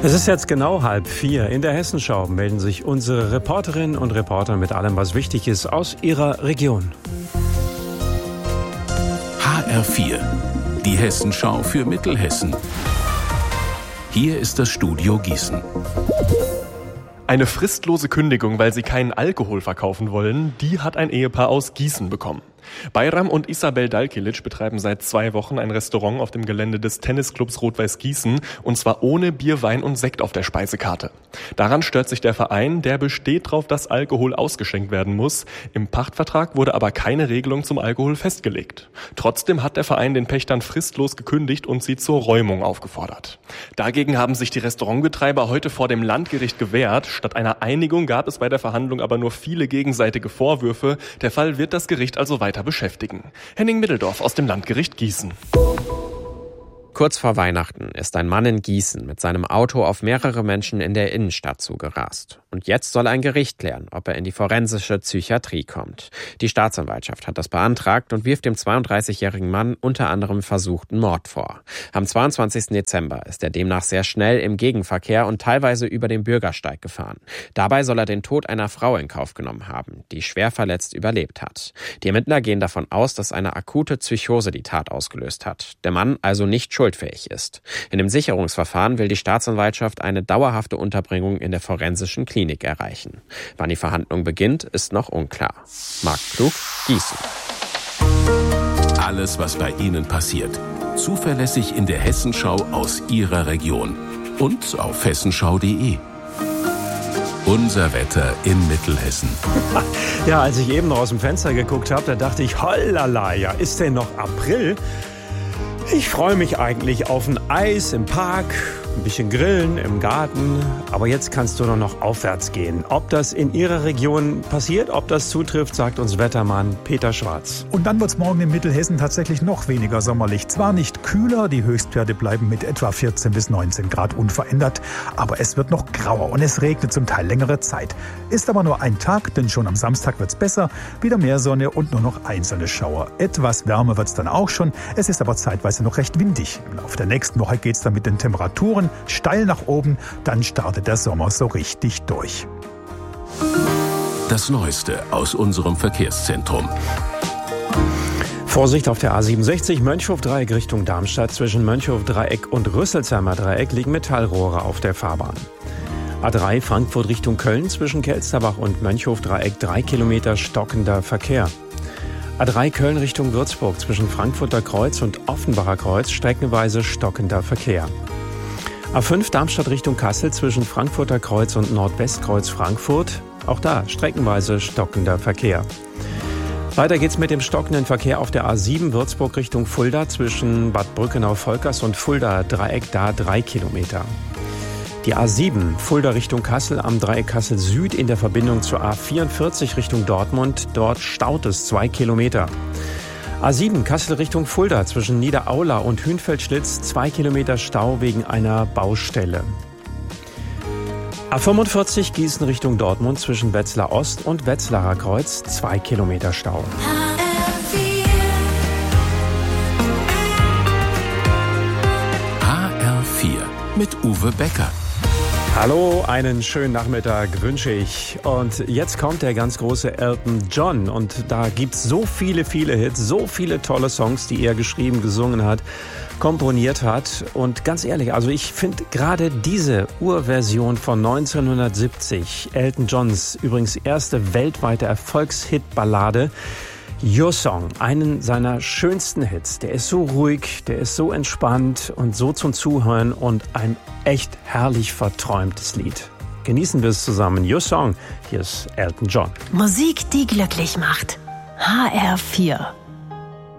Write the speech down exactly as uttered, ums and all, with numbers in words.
Es ist jetzt genau halb vier. In der Hessenschau melden sich unsere Reporterinnen und Reporter mit allem, was wichtig ist, aus ihrer Region. H R vier, die Hessenschau für Mittelhessen. Hier ist das Studio Gießen. Eine fristlose Kündigung, weil sie keinen Alkohol verkaufen wollen, die hat ein Ehepaar aus Gießen bekommen. Bayram und Isabel Dalkilic betreiben seit zwei Wochen ein Restaurant auf dem Gelände des Tennisclubs Rot-Weiß Gießen, und zwar ohne Bier, Wein und Sekt auf der Speisekarte. Daran stört sich der Verein, der besteht darauf, dass Alkohol ausgeschenkt werden muss. Im Pachtvertrag wurde aber keine Regelung zum Alkohol festgelegt. Trotzdem hat der Verein den Pächtern fristlos gekündigt und sie zur Räumung aufgefordert. Dagegen haben sich die Restaurantbetreiber heute vor dem Landgericht gewehrt. Statt einer Einigung gab es bei der Verhandlung aber nur viele gegenseitige Vorwürfe. Der Fall wird das Gericht also weiter beschäftigen. Henning Middeldorf aus dem Landgericht Gießen. Kurz vor Weihnachten ist ein Mann in Gießen mit seinem Auto auf mehrere Menschen in der Innenstadt zugerast. Und jetzt soll ein Gericht klären, ob er in die forensische Psychiatrie kommt. Die Staatsanwaltschaft hat das beantragt und wirft dem zweiunddreißigjährigen Mann unter anderem versuchten Mord vor. Am zweiundzwanzigsten Dezember ist er demnach sehr schnell im Gegenverkehr und teilweise über den Bürgersteig gefahren. Dabei soll er den Tod einer Frau in Kauf genommen haben, die schwer verletzt überlebt hat. Die Ermittler gehen davon aus, dass eine akute Psychose die Tat ausgelöst hat. Der Mann also nicht schuldfähig ist. In dem Sicherungsverfahren will die Staatsanwaltschaft eine dauerhafte Unterbringung in der forensischen Klinik erreichen. Wann die Verhandlung beginnt, ist noch unklar. Marc Klug, Gießen. Alles, was bei Ihnen passiert, zuverlässig in der Hessenschau aus Ihrer Region und auf hessenschau punkt de. Unser Wetter in Mittelhessen. Ja, als ich eben noch aus dem Fenster geguckt habe, da dachte ich, hollala, ja, ist denn noch April? Ich freue mich eigentlich auf ein Eis im Park, ein bisschen grillen im Garten, aber jetzt kannst du nur noch aufwärts gehen. Ob das in Ihrer Region passiert, ob das zutrifft, sagt uns Wettermann Peter Schwarz. Und dann wird es morgen in Mittelhessen tatsächlich noch weniger sommerlich. Zwar nicht kühler, die Höchstwerte bleiben mit etwa vierzehn bis neunzehn Grad unverändert, aber es wird noch grauer und es regnet zum Teil längere Zeit. Ist aber nur ein Tag, denn schon am Samstag wird es besser, wieder mehr Sonne und nur noch einzelne Schauer. Etwas wärmer wird es dann auch schon, es ist aber zeitweise noch recht windig. Im Laufe der nächsten Woche geht es dann mit den Temperaturen steil nach oben, dann startet der Sommer so richtig durch. Das Neueste aus unserem Verkehrszentrum. Vorsicht auf der A siebenundsechzig, Mönchhof-Dreieck Richtung Darmstadt. Zwischen Mönchhof-Dreieck und Rüsselsheimer Dreieck liegen Metallrohre auf der Fahrbahn. A drei Frankfurt Richtung Köln, zwischen Kelsterbach und Mönchhof-Dreieck drei Kilometer stockender Verkehr. A drei Köln Richtung Würzburg, zwischen Frankfurter Kreuz und Offenbacher Kreuz streckenweise stockender Verkehr. A fünf Darmstadt Richtung Kassel, zwischen Frankfurter Kreuz und Nordwestkreuz Frankfurt, auch da streckenweise stockender Verkehr. Weiter geht's mit dem stockenden Verkehr auf der A sieben Würzburg Richtung Fulda, zwischen Bad Brückenau-Volkers und Fulda Dreieck, da drei Kilometer. Die A sieben Fulda Richtung Kassel am Dreieck Kassel Süd in der Verbindung zur A vierundvierzig Richtung Dortmund, dort staut es zwei Kilometer. A sieben Kassel Richtung Fulda, zwischen Niederaula und Hünfeldschlitz zwei Kilometer Stau wegen einer Baustelle. A fünfundvierzig Gießen Richtung Dortmund, zwischen Wetzlar Ost und Wetzlarer Kreuz zwei Kilometer Stau. H R vier mit Uwe Becker. Hallo, einen schönen Nachmittag wünsche ich. Und jetzt kommt der ganz große Elton John. Und da gibt's so viele, viele Hits, so viele tolle Songs, die er geschrieben, gesungen hat, komponiert hat. Und ganz ehrlich, also ich finde gerade diese Urversion von neunzehnhundertsiebzig, Elton Johns übrigens erste weltweite Erfolgshitballade, Your Song, einen seiner schönsten Hits. Der ist so ruhig, der ist so entspannt und so zum Zuhören und ein echt herrlich verträumtes Lied. Genießen wir es zusammen. Your Song, hier ist Elton John. Musik, die glücklich macht. H R vier.